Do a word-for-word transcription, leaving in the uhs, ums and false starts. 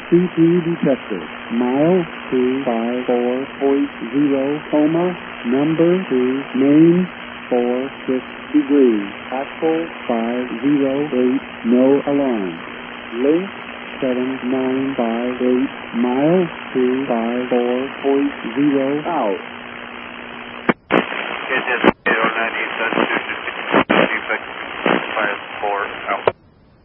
C P detector. Mile two five four point zero, coma, number two, main, four six degrees. Axle five zero eight, no alarm. Link seven nine five eight, mile two five four point zero, out. Yes, yes, zero nine eight, that's